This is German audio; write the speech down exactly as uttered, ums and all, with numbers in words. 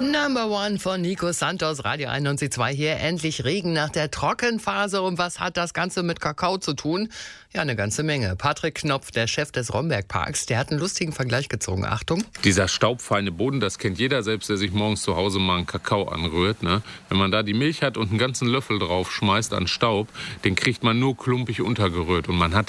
Number One von Nico Santos, Radio einundneunzig Komma zwei hier. Endlich Regen nach der Trockenphase. Und was hat das Ganze mit Kakao zu tun? Ja, eine ganze Menge. Patrick Knopf, der Chef des Romberg-Parks, der hat einen lustigen Vergleich gezogen. Achtung. Dieser staubfeine Boden, das kennt jeder, selbst der sich morgens zu Hause mal einen Kakao anrührt. Ne? Wenn man da die Milch hat und einen ganzen Löffel drauf schmeißt an Staub, den kriegt man nur klumpig untergerührt. Und man hat